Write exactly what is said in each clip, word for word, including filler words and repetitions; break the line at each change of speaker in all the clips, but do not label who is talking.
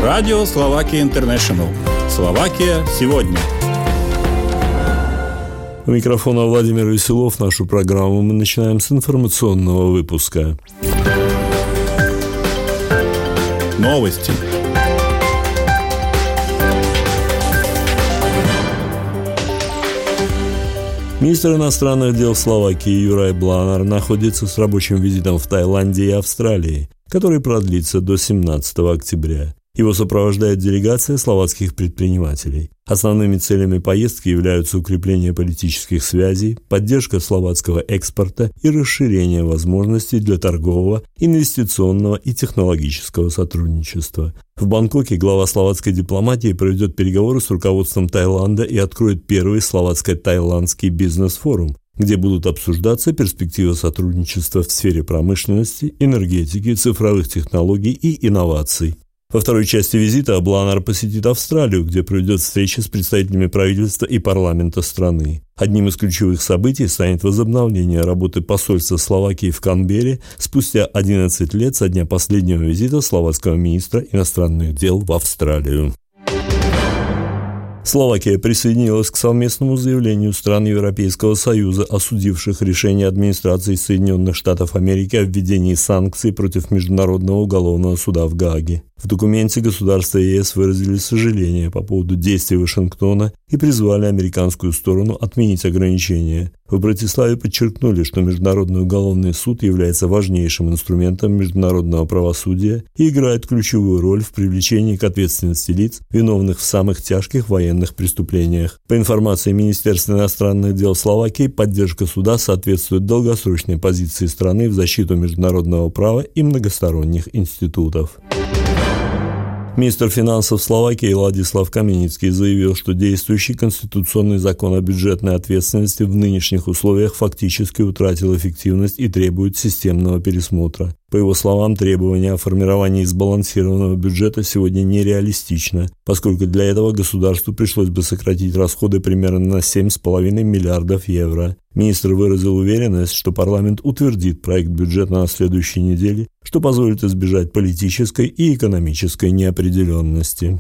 Радио Словакия Интернешнл. Словакия сегодня.
У микрофона Владимир Веселов. Нашу программу мы начинаем с информационного выпуска.
Новости.
Министр иностранных дел Словакии Юрай Бланар находится с рабочим визитом в Таиланде и Австралии, который продлится до семнадцатого октября. Его сопровождает делегация словацких предпринимателей. Основными целями поездки являются укрепление политических связей, поддержка словацкого экспорта и расширение возможностей для торгового, инвестиционного и технологического сотрудничества. В Бангкоке глава словацкой дипломатии проведет переговоры с руководством Таиланда и откроет первый словацко-таиландский бизнес-форум, где будут обсуждаться перспективы сотрудничества в сфере промышленности, энергетики, цифровых технологий и инноваций. Во второй части визита Бланар посетит Австралию, где проведет встречи с представителями правительства и парламента страны. Одним из ключевых событий станет возобновление работы посольства Словакии в Канберре спустя одиннадцать лет со дня последнего визита словацкого министра иностранных дел в Австралию. Словакия присоединилась к совместному заявлению стран Европейского Союза, осудивших решение администрации Соединенных Штатов Америки о введении санкций против Международного уголовного суда в Гааге. В документе государства ЕС выразили сожаление по поводу действий Вашингтона и призвали американскую сторону отменить ограничения. В Братиславе подчеркнули, что Международный уголовный суд является важнейшим инструментом международного правосудия и играет ключевую роль в привлечении к ответственности лиц, виновных в самых тяжких военных преступлениях. По информации Министерства иностранных дел Словакии, поддержка суда соответствует долгосрочной позиции страны в защиту международного права и многосторонних институтов. Министр финансов Словакии Ладислав Каменицкий заявил, что действующий конституционный закон о бюджетной ответственности в нынешних условиях фактически утратил эффективность и требует системного пересмотра. По его словам, требование о формировании сбалансированного бюджета сегодня нереалистично, поскольку для этого государству пришлось бы сократить расходы примерно на семь с половиной миллиардов евро. Министр выразил уверенность, что парламент утвердит проект бюджета на следующей неделе, что позволит избежать политической и экономической неопределенности.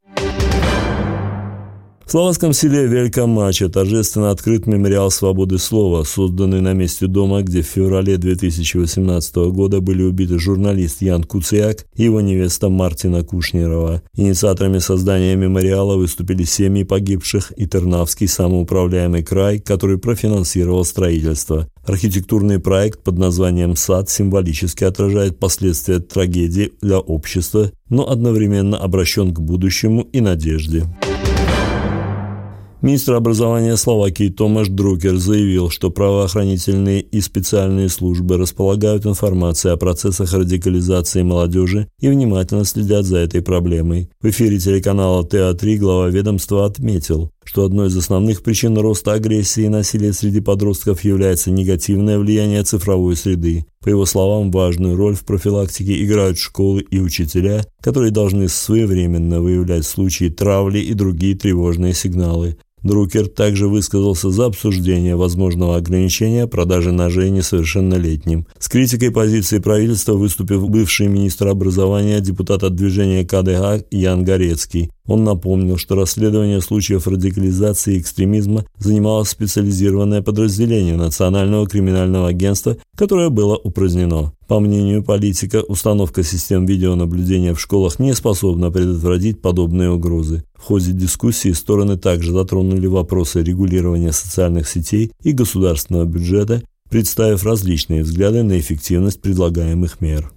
В словацком селе Велика Мача торжественно открыт мемориал свободы слова, созданный на месте дома, где в феврале две тысячи восемнадцатого года были убиты журналист Ян Куциак и его невеста Мартина Кушнирова. Инициаторами создания мемориала выступили семьи погибших и Тернавский самоуправляемый край, который профинансировал строительство. Архитектурный проект под названием «Сад» символически отражает последствия трагедии для общества, но одновременно обращен к будущему и надежде. Министр образования Словакии Томаш Друкер заявил, что правоохранительные и специальные службы располагают информацией о процессах радикализации молодежи и внимательно следят за этой проблемой. В эфире телеканала Тэ А три глава ведомства отметил, что одной из основных причин роста агрессии и насилия среди подростков является негативное влияние цифровой среды. По его словам, важную роль в профилактике играют школы и учителя, которые должны своевременно выявлять случаи травли и другие тревожные сигналы. Друкер также высказался за обсуждение возможного ограничения продажи ножей несовершеннолетним. С критикой позиции правительства выступил бывший министр образования, депутат от движения Ка Дэ Ха Ян Горецкий. Он напомнил, что расследование случаев радикализации и экстремизма занимало специализированное подразделение Национального криминального агентства, которое было упразднено. По мнению политика, установка систем видеонаблюдения в школах не способна предотвратить подобные угрозы. В ходе дискуссии стороны также затронули вопросы регулирования социальных сетей и государственного бюджета, представив различные взгляды на эффективность предлагаемых мер.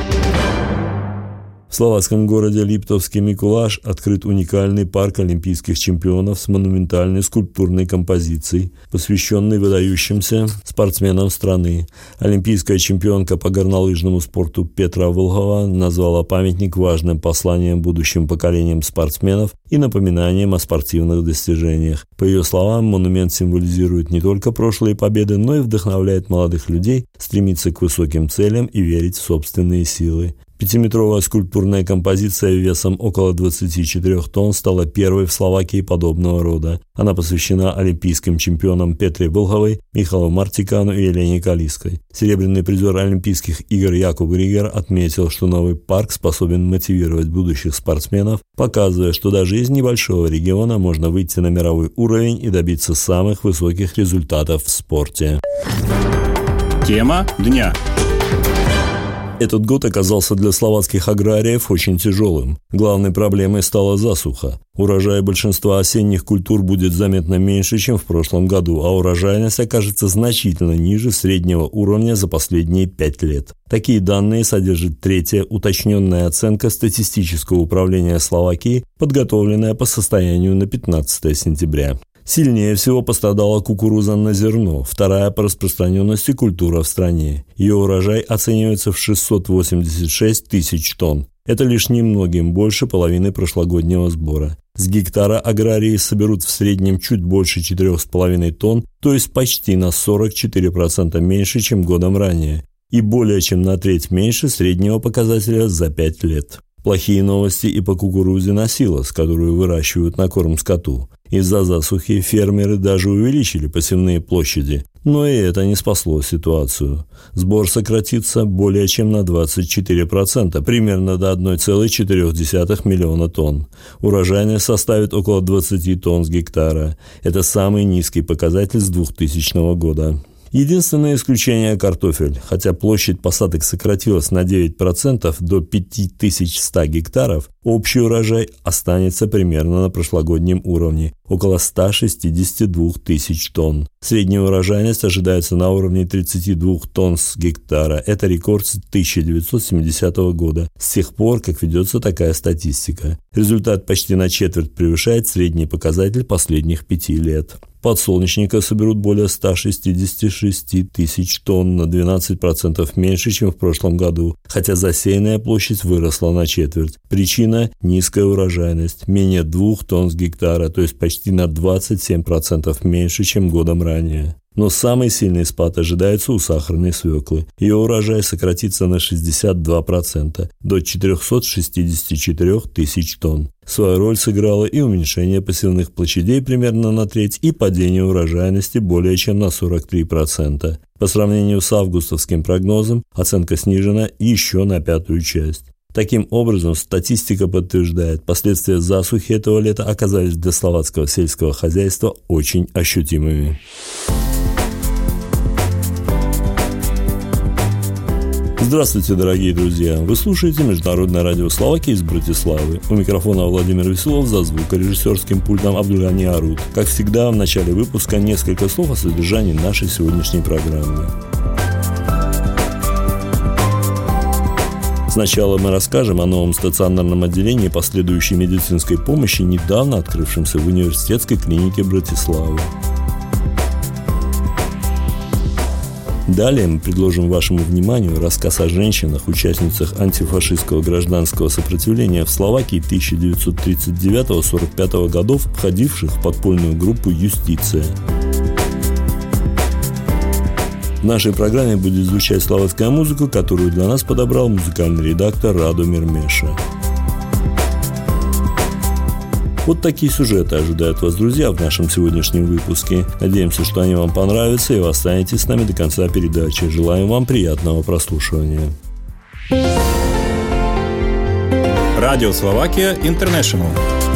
В словацком городе Липтовский Микулаш открыт уникальный парк олимпийских чемпионов с монументальной скульптурной композицией, посвященной выдающимся спортсменам страны. Олимпийская чемпионка по горнолыжному спорту Петра Волхова назвала памятник важным посланием будущим поколениям спортсменов и напоминанием о спортивных достижениях. По ее словам, монумент символизирует не только прошлые победы, но и вдохновляет молодых людей стремиться к высоким целям и верить в собственные силы. Пятиметровая скульптурная композиция весом около двадцати четырёх тонн стала первой в Словакии подобного рода. Она посвящена олимпийским чемпионам Петре Волховой, Михалу Мартикану и Елене Калиской. Серебряный призер Олимпийских игр Якуб Ригер отметил, что новый парк способен мотивировать будущих спортсменов, показывая, что даже из небольшого региона можно выйти на мировой уровень и добиться самых высоких результатов в спорте.
Тема дня.
Этот год оказался для словацких аграриев очень тяжелым. Главной проблемой стала засуха. Урожай большинства осенних культур будет заметно меньше, чем в прошлом году, а урожайность окажется значительно ниже среднего уровня за последние пять лет. Такие данные содержит третья уточненная оценка статистического управления Словакии, подготовленная по состоянию на пятнадцатое сентября. Сильнее всего пострадала кукуруза на зерно, вторая по распространенности культура в стране. Ее урожай оценивается в шестьсот восемьдесят шесть тысяч тонн. Это лишь немногим больше половины прошлогоднего сбора. С гектара аграрии соберут в среднем чуть больше четырёх с половиной тонн, то есть почти на сорок четыре процента меньше, чем годом ранее, и более чем на треть меньше среднего показателя за пять лет. Плохие новости и по кукурузе на силос, которую выращивают на корм скоту. Из-за засухи фермеры даже увеличили посевные площади, но и это не спасло ситуацию. Сбор сократится более чем на двадцать четыре процента, примерно до одной целой четырёх десятых миллиона тонн. Урожайность составит около двадцати тонн с гектара. Это самый низкий показатель с двухтысячного года. Единственное исключение – картофель. Хотя площадь посадок сократилась на девять процентов до пяти тысяч ста гектаров, общий урожай останется примерно на прошлогоднем уровне – около ста шестидесяти двух тысяч тонн. Средняя урожайность ожидается на уровне тридцати двух тонн с гектара. Это рекорд с тысяча девятьсот семидесятого года, с тех пор, как ведется такая статистика. Результат почти на четверть превышает средний показатель последних пяти лет. Подсолнечника соберут более ста шестидесяти шести тысяч тонн, на двенадцать процентов меньше, чем в прошлом году, хотя засеянная площадь выросла на четверть. Причина – низкая урожайность, менее двух тонн с гектара, то есть почти на двадцать семь процентов меньше, чем годом ранее. Но самый сильный спад ожидается у сахарной свеклы. Ее урожай сократится на шестьдесят два процента, до четырехсот шестидесяти четырёх тысяч тонн. Свою роль сыграло и уменьшение посевных площадей примерно на треть, и падение урожайности более чем на сорок три процента. По сравнению с августовским прогнозом, оценка снижена еще на пятую часть. Таким образом, статистика подтверждает, последствия засухи этого лета оказались для словацкого сельского хозяйства очень ощутимыми. Здравствуйте, дорогие друзья! Вы слушаете Международное радио Словакии из Братиславы. У микрофона Владимир Веселов, за звукорежиссерским пультом Абдулгани Арут. Как всегда, в начале выпуска несколько слов о содержании нашей сегодняшней программы. Сначала мы расскажем о новом стационарном отделении последующей медицинской помощи, недавно открывшемся в университетской клинике Братиславы. Далее мы предложим вашему вниманию рассказ о женщинах, участницах антифашистского гражданского сопротивления в Словакии тысяча девятьсот тридцать девятого — сорок пятого годов, входивших в подпольную группу «Юстиция». В нашей программе будет звучать словацкая музыка, которую для нас подобрал музыкальный редактор Радомир Меша. Вот такие сюжеты ожидают вас, друзья, в нашем сегодняшнем выпуске. Надеемся, что они вам понравятся, и вы останетесь с нами до конца передачи. Желаем вам приятного прослушивания.
Радио Словакия Интернешнл.